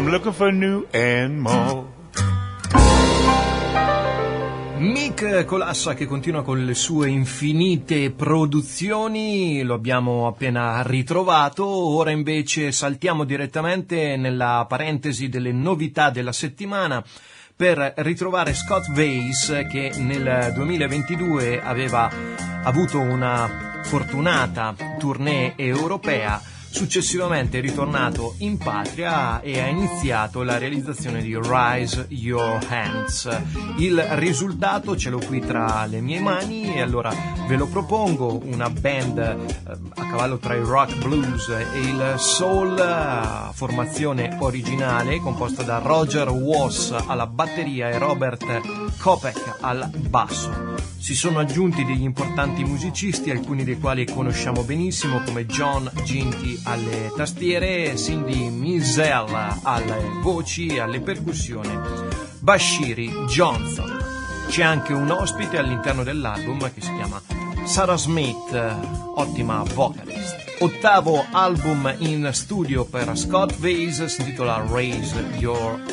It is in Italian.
I'm looking for new and more. Mick Colassa che continua con le sue infinite produzioni, lo abbiamo appena ritrovato, ora invece saltiamo direttamente nella parentesi delle novità della settimana per ritrovare Scott Weiss che nel 2022 aveva avuto una fortunata tournée europea. Successivamente è ritornato in patria e ha iniziato la realizzazione di Raise Your Hands. Il risultato ce l'ho qui tra le mie mani e allora ve lo propongo, una band a cavallo tra il rock blues e il soul, formazione originale composta da Roger Wass alla batteria e Robert Kopech al basso. Si sono aggiunti degli importanti musicisti, alcuni dei quali conosciamo benissimo, come John Ginty alle tastiere, Cindy Mizell alle voci e alle percussioni, Bashiri Johnson. C'è anche un ospite all'interno dell'album che si chiama Sarah Smith, ottima vocalist. Ottavo album in studio per Scott Weiss, si intitola Raise Your